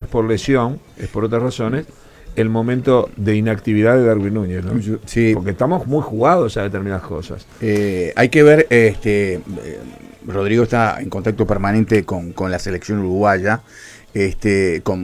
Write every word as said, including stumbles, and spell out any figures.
por lesión, es por otras razones, el momento de inactividad de Darwin Núñez, ¿no? Sí. Porque estamos muy jugados a determinadas cosas. Eh, hay que ver, este, eh, Rodrigo está en contacto permanente con, con la selección uruguaya, este, con